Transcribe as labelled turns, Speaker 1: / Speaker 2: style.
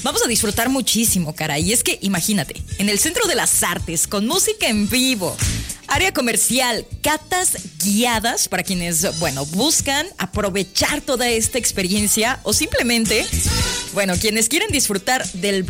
Speaker 1: Vamos a disfrutar muchísimo, cara. Y es que, imagínate, en el Centro de las Artes, con música en vivo, área comercial, catas guiadas para quienes, buscan aprovechar toda esta experiencia o simplemente, quienes quieren disfrutar del